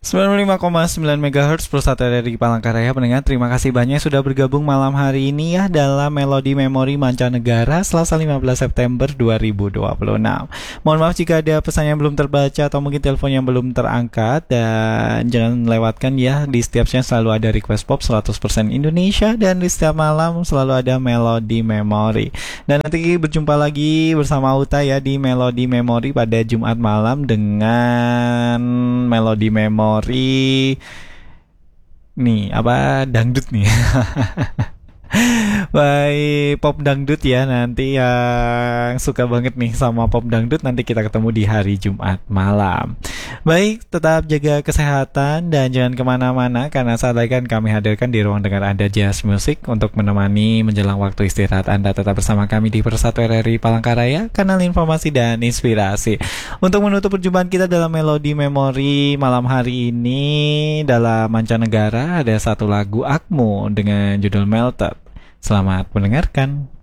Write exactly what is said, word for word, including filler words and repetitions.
sembilan puluh lima koma sembilan megahertz Pusat dari Palangkaraya. Pendengar, terima kasih banyak sudah bergabung malam hari ini ya dalam Melodi Memori Mancanegara Selasa lima belas September dua ribu dua puluh enam. Mohon maaf jika ada pesan yang belum terbaca atau mungkin telepon yang belum terangkat, dan jangan lewatkan ya, di setiap siang selalu ada request pop seratus persen Indonesia, dan di setiap malam selalu ada Melodi Memori. Dan nanti berjumpa lagi bersama Uta ya di Melodi Memori pada Jumat malam dengan Melodi Memori nih apa dangdut nih. Baik, pop dangdut ya. Nanti yang suka banget nih sama pop dangdut, nanti kita ketemu di hari Jumat malam. Baik, tetap jaga kesehatan dan jangan kemana-mana, karena saat lagi kan kami hadirkan di ruang dengar Anda Jazz Music untuk menemani menjelang waktu istirahat Anda. Tetap bersama kami di Persatu R R I Palangkaraya, kanal informasi dan inspirasi. Untuk menutup perjumpaan kita dalam Melodi Memori malam hari ini, dalam mancanegara ada satu lagu Akmu dengan judul Melted. Selamat mendengarkan.